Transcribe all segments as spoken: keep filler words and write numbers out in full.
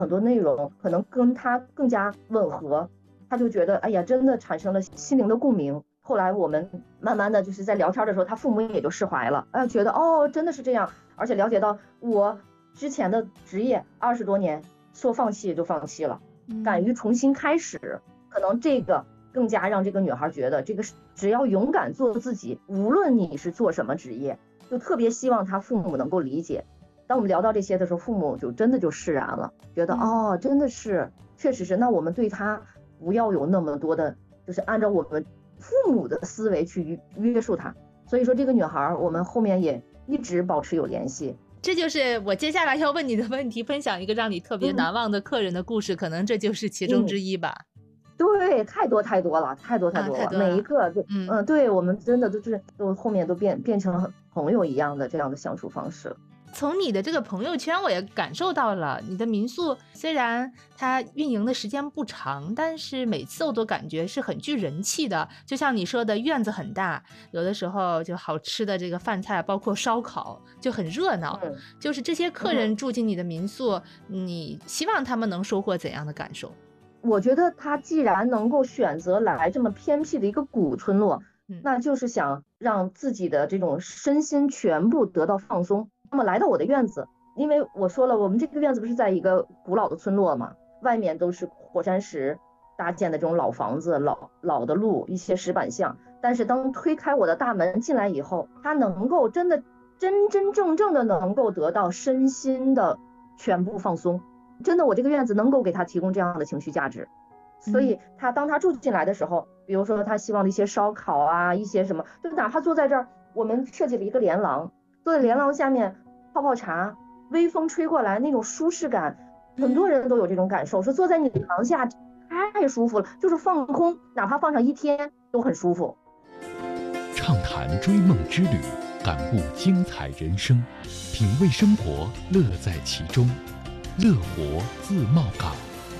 很多内容可能跟他更加吻合，他就觉得哎呀，真的产生了心灵的共鸣。后来我们慢慢的就是在聊天的时候，他父母也就释怀了，哎，觉得哦真的是这样，而且了解到我之前的职业二十多年说放弃就放弃了，敢于重新开始，可能这个更加让这个女孩觉得，这个只要勇敢做自己，无论你是做什么职业，就特别希望她父母能够理解。当我们聊到这些的时候，父母就真的就释然了，觉得哦，真的是，确实是，那我们对她不要有那么多的，就是按照我们父母的思维去约束她。所以说这个女孩我们后面也一直保持有联系。 这就是我接下来要问你的问题，分享一个让你特别难忘的客人的故事，嗯、可能这就是其中之一吧。 嗯、对，太多太多了，太多太多了，啊、多了每一个就嗯嗯，对，我们真的都是都后面都变变成朋友一样的这样的相处方式。 从你的这个朋友圈我也感受到了，你的民宿虽然它运营的时间不长，但是每次我都感觉是很具人气的。就像你说的，院子很大，有的时候就好吃的这个饭菜包括烧烤就很热闹、嗯、就是这些客人住进你的民宿、嗯、你希望他们能收获怎样的感受？ 我觉得他既然能够选择来这么偏僻的一个古村落、嗯、那就是想让自己的这种身心全部得到放松。那么来到我的院子，因为我说了，我们这个院子不是在一个古老的村落嘛，外面都是火山石搭建的这种老房子，老老的路，一些石板巷。但是当推开我的大门进来以后，他能够真的真真正正的能够得到身心的全部放松。真的，我这个院子能够给他提供这样的情绪价值。所以他当他住进来的时候，比如说他希望的一些烧烤啊，一些什么，就哪怕坐在这儿，我们设计了一个连廊，坐在连廊下面泡泡茶，微风吹过来那种舒适感，很多人都有这种感受，说坐在你的廊下太舒服了，就是放空，哪怕放上一天都很舒服。 畅谈追梦之旅，感悟精彩人生，品味生活，乐在其中。乐活自贸港。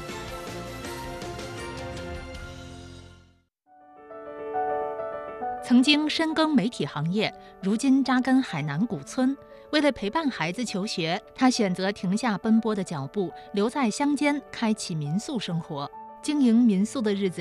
曾经深耕媒体行业，如今扎根海南古村。为了陪伴孩子求学，他选择停下奔波的脚步，留在乡间开启民宿生活。经营民宿的日子